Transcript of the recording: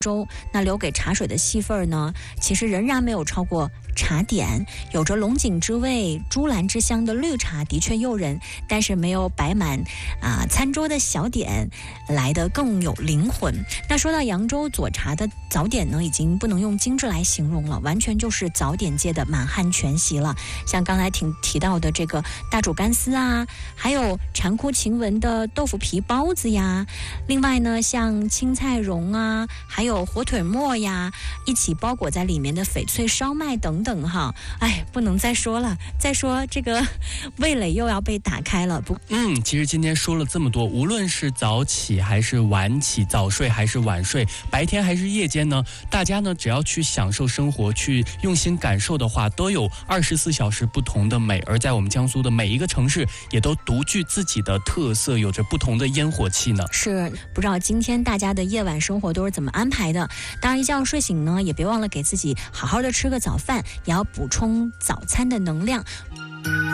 州，那留给茶水的戏份呢，其实仍然没有超过茶点。有着龙井之味、珠兰之香的绿茶的确诱人，但是没有摆满餐桌的小点来得更有灵魂。那说到扬州左茶的早点呢，已经不能用精致来形容了，完全就是早点界的满汉全席了。像刚才提到的这个大煮干丝啊，还有馋哭晴雯的豆腐皮包子呀，另外呢，像青菜蓉啊，还有火腿末呀，一起包裹在里面的翡翠烧麦等等哈。哎，不能再说了，再说这个味蕾又要被打开了。 其实今天说了这么多，无论是早起还是晚起，早睡还是晚睡，白天还是夜间呢，大家呢只要去享受生活，去用心感受的话，都有24小时不同的美。而在我们江苏的每一个城市，也都独具自己的特色，有着不同的烟火气呢。 是，不知道今天大家的夜晚生活都是怎么安排的？当然一觉睡醒呢，也别忘了给自己好好的吃个早饭，也要补充早餐的能量。